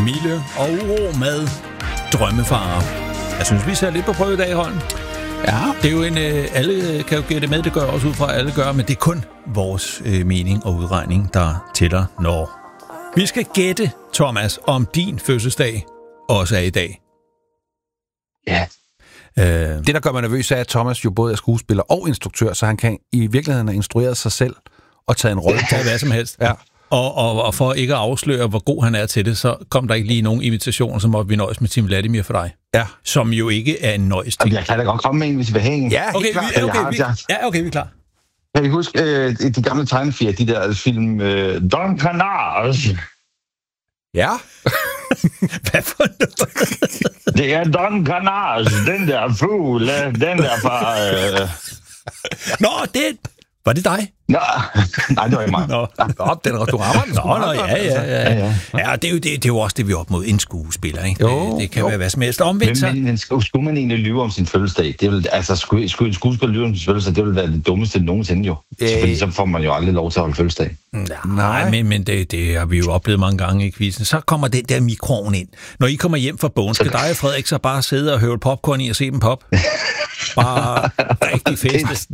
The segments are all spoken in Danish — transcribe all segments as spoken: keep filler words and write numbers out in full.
Mille og Uro med Drømmefarer. Jeg synes, vi ser lidt på prøve i dag, Holm. Ja. Det er jo en... Øh, alle kan jo gætte med, det gør også ud fra, alle gør, men det er kun vores øh, mening og udregning, der tæller når. Vi skal gætte, Thomas, om din fødselsdag også er i dag. Ja. Øh, det, der gør mig nervøs, er, at Thomas jo både er skuespiller og instruktør, så han kan i virkeligheden have instrueret sig selv og taget en rolle til hvad som helst. Ja. Og, og, og for ikke at afsløre, hvor god han er til det, så kom der ikke lige nogen invitationer, som måtte vi nøjes med Tim Vladimir for dig. Ja. Som jo ikke er en nøjes ting. Jeg kan da godt komme med en, hvis I vil have en. Ja, okay, vi, okay, okay, vi, ja, okay, vi er klar. Kan I huske øh, de gamle tegnefilm, de der film øh, Don Carnage? Ja. Hvad for noget? Det er Don Carnage, den der fugl, den der fra... Øh... Nå, det... Var det dig? Nå, nej, det var ikke mig. Nå, nå den, du rammer den. Nå, nå, ja, ja, ja. ja, ja det, er jo, det, det er jo også det, vi er op mod en skuespiller, ikke? Jo, det, det kan jo. være hvad som helst. Omvendt så... Men, men skulle man egentlig lyve om sin fødselsdag? Det vil, altså, skulle, skulle en skuespiller lyve om sin fødselsdag, det ville være det dummeste nogensinde jo. Øh... Fordi så får man jo aldrig lov til at holde fødselsdag. Nej, Nej. men, men det, det har vi jo oplevet mange gange i quizzen. Så kommer den der mikroen ind. Når I kommer hjem fra bogen, skal dig og Frederik så bare sidde og høvle popcorn i og se dem pop? Bare rigtig feste.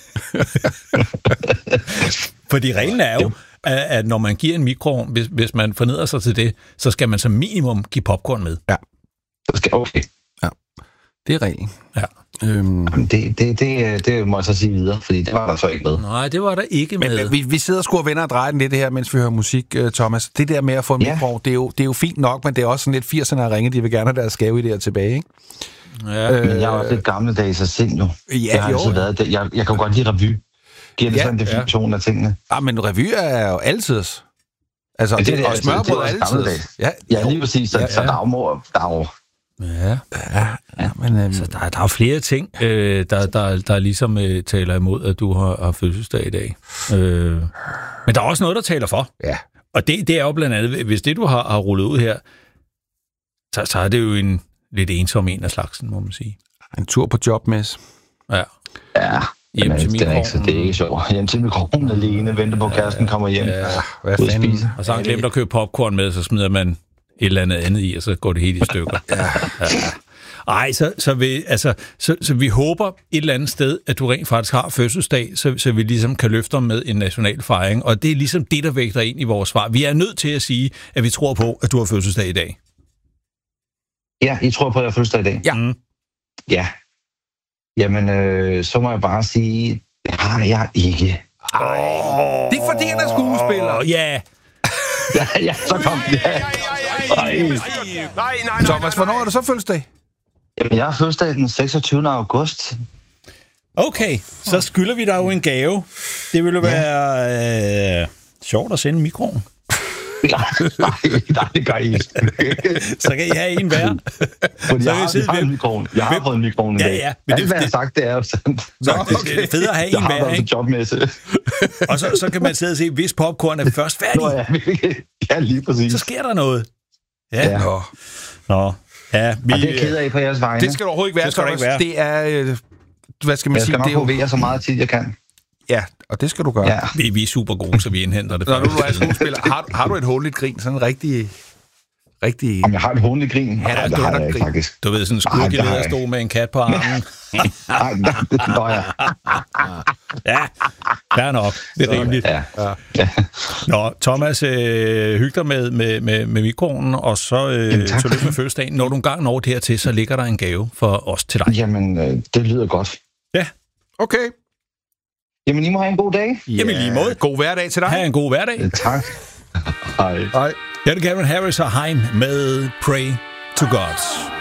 Fordi reglen er jo, at, at når man giver en mikroovn, hvis, hvis man forneder sig til det, så skal man som minimum give popcorn med. Ja. Okay. Ja. Det er reglen. Ja. Øhm. Det, det, det, det må jeg så sige videre, fordi det var der så ikke med. Nej, det var der ikke med. Men, vi, vi sidder og skuer venner og drejer den lidt her, mens vi hører musik, Thomas. Det der med at få en ja. mikroovn, det er, jo, det er jo fint nok, men det er også sådan lidt firserne at ringe, de vil gerne have deres skave i det her tilbage, ikke? Ja, øh, men jeg er også lidt gammeldags og sind jo. Ja, jeg har jo. altid været det. Jeg, jeg kan godt lide revy. Giver det ja, sådan en definition ja. af tingene? Ja, men revy er jo altid. Altså, det, det, det, og smørbrød er altid. Ja, ja, lige præcis. Så, ja, ja. så der er mor, der er Ja, ja, ja, men øhm, så der, der er flere ting, øh, der, der, der ligesom øh, taler imod, at du har, har fødselsdag i dag. Øh, men der er også noget, der taler for. Ja. Og det, det er jo blandt andet, hvis det, du har, har rullet ud her, så, så er det jo en lidt ensom en af slagsen, må man sige. En tur på jobmess. Ja. Ja. Hjem til det, er ikke, det er ikke sjovt. Hjem til mikrofonen alene, venter på, at kæresten kommer hjem. Ja, hvad fanden? Og så har han glemt at købe popcorn med, så smider man et eller andet andet i, og så går det helt i stykker. Ja. Ja. Ej, så, så, vi, altså, så, så vi håber et eller andet sted, at du rent faktisk har fødselsdag, så, så vi ligesom kan løfte dig med en national fejring. Og det er ligesom det, der vægter ind i vores svar. Vi er nødt til at sige, at vi tror på, at du har fødselsdag i dag. Ja, I tror på, at jeg har fødselsdag i dag? Ja. Mm. Ja. Jamen, øh, så må jeg bare sige, det har jeg ikke. Ej. Det er fordi, han er skuespiller. Oh, yeah. ja, ja, så kom det. Ja. Nej, nej, nej. Thomas, hvornår er det så fødselsdag? Jamen, jeg har fødselsdag den seksogtyvende august. Okay, så skylder vi dig jo en gave. Det ville jo være ja. øh, sjovt at sende mikroen. nej, nej, det gør I ikke. Så kan I have en hver. Fordi jeg, har, jeg har en mikroen. Jeg har fået en mikroen i dag. Ja, ja. Men alt, hvad jeg har sagt, det er jo sådan. Så det er fedt at have en hver, ikke? Jobmesse. Og så, så kan man sidde og se, hvis popcorn er først færdig. Nå, ja, ja, lige præcis. Så sker der noget. Ja. ja. Nå. Nå. Ja, vi, og det er ked af på jeres vegne. Det skal du overhovedet ikke være. Det skal du ikke være. Det er, øh, hvad skal man jeg sige? Jeg skal nok det hovere så meget tid, jeg kan. Ja, og det skal du gøre. Ja. Vi, vi er super gode, så vi indhenter det. Når du er skuespiller, har, har du et håndligt grin? Sådan en rigtig... rigtig... Om jeg har et håndligt grin? Ja, ja, det har jeg ikke, faktisk. Du ved, sådan en skurk i lederstol med en kat på armen. Nej, det står jeg. Ja, der er nok. Det er rimeligt. Ja. Ja. Nå, Thomas, øh, hyg dig med, med, med, med mikroen, og så øh, tillykke med fødselsdagen. Når du engang når det her til, så ligger der en gave for os til dig. Jamen, øh, det lyder godt. Ja. Okay. Jamen, I må have en god dag. Yeah. Jamen, lige måde. God hverdag til dig. Ha' en god hverdag. Ja, tak. Hej. Hej. Jeg er Calvin Harris og Hein med Pray to Gods.